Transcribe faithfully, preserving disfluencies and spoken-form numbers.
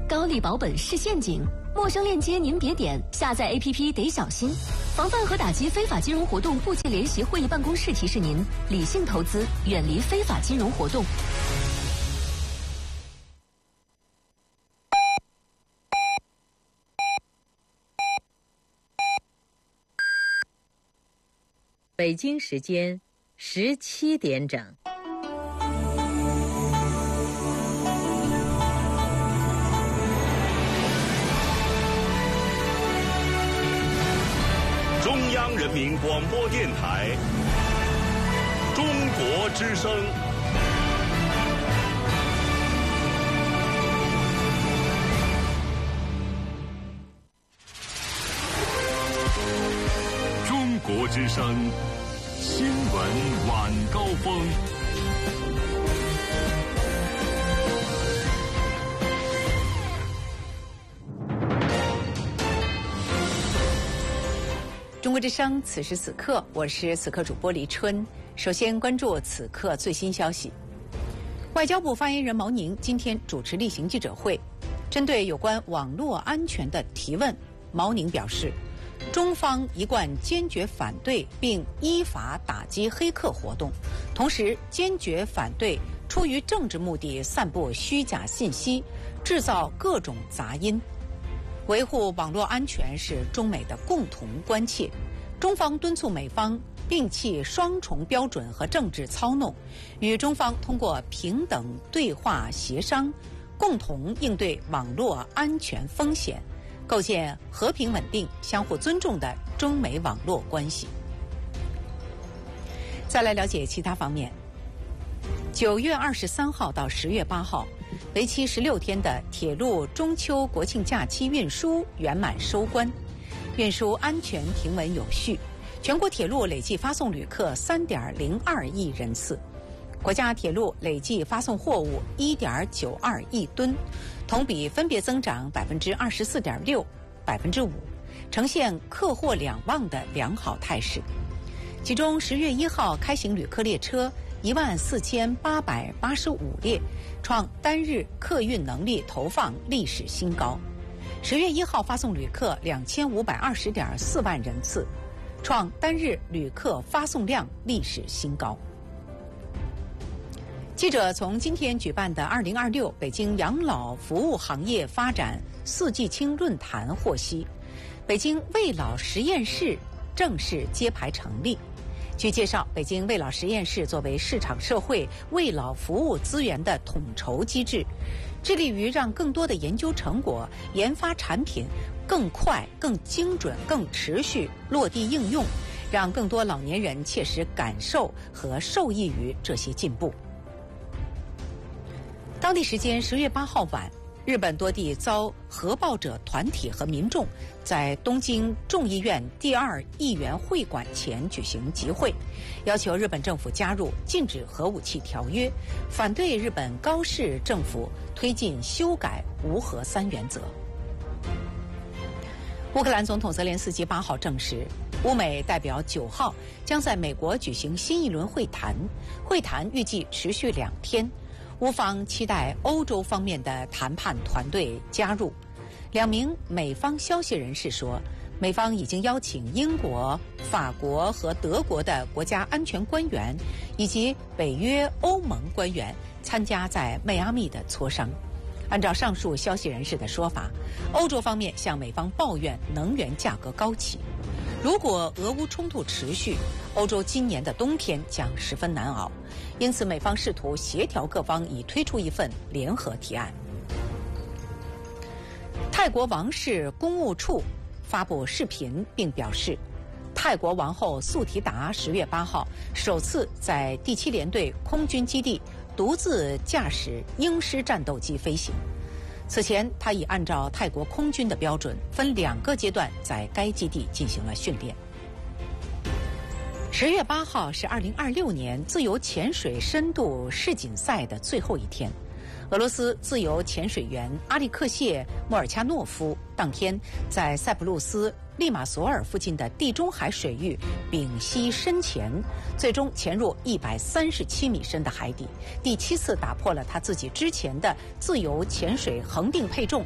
高利保本是陷阱，陌生链接您别点，下载 A P P 得小心。防范和打击非法金融活动部界联席会议办公室提示您：理性投资，远离非法金融活动。 北京时间十七点整。 中央人民广播电台中国之声。中国之声新闻晚高峰。 中国之声，此时此刻，我是此刻主播黎春。首先关注此刻最新消息。外交部发言人毛宁今天主持例行记者会，针对有关网络安全的提问，毛宁表示，中方一贯坚决反对并依法打击黑客活动，同时坚决反对出于政治目的散布虚假信息，制造各种杂音。维护网络安全是中美的共同关切，中方敦促美方摒弃双重标准和政治操弄，与中方通过平等对话协商，共同应对网络安全风险，构建和平稳定、相互尊重的中美网络关系。再来了解其他方面。九月二十三号到十月八号，为期十六天的铁路中秋国庆假期运输圆满收官，运输安全平稳有序，全国铁路累计发送旅客三点零二亿人次，国家铁路累计发送货物一点九二亿吨，同比分别增长百分之二十四点六、百分之五，呈现客货两旺的良好态势。其中，十月一号开行旅客列车一万四千八百八十五列，创单日客运能力投放历史新高。十月一号发送旅客两千五百二十点四万人次，创单日旅客发送量历史新高。记者从今天举办的二零二六北京养老服务行业发展四季青论坛获悉，北京卫老实验室正式揭牌成立。据介绍，北京卫老实验室作为市场社会卫老服务资源的统筹机制，致力于让更多的研究成果、研发产品更快、更精准、更持续落地应用，让更多老年人切实感受和受益于这些进步。当地时间十月八号晚，日本多地遭核爆者团体和民众在东京众议院第二议员会馆前举行集会，要求日本政府加入禁止核武器条约，反对日本高市政府推进修改无核三原则。乌克兰总统泽连斯基八号证实，乌美代表九号将在美国举行新一轮会谈，会谈预计持续两天。乌方期待欧洲方面的谈判团队加入。两名美方消息人士说，美方已经邀请英国、法国和德国的国家安全官员以及北约、欧盟官员参加在迈阿密的磋商。按照上述消息人士的说法，欧洲方面向美方抱怨能源价格高企。如果俄乌冲突持续，欧洲今年的冬天将十分难熬，因此美方试图协调各方，以推出一份联合提案。泰国王室公务处发布视频并表示，泰国王后素提达十月八号首次在第七联队空军基地独自驾驶鹰狮战斗机飞行。此前，他已按照泰国空军的标准，分两个阶段在该基地进行了训练。十月八号是二零二六年自由潜水深度世锦赛的最后一天。俄罗斯自由潜水员阿利克谢·莫尔恰诺夫当天在塞浦路斯利马索尔附近的地中海水域屏息深潜，最终潜入一百三十七米深的海底，第七次打破了他自己之前的自由潜水恒定配重